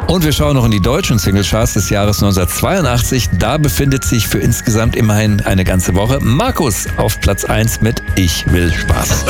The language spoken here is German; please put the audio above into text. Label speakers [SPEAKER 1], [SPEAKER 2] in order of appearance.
[SPEAKER 1] Und wir schauen noch in die deutschen Singlecharts des Jahres 1982. Da befindet sich für insgesamt immerhin eine ganze Woche Markus auf Platz 1 mit Ich will Spaß.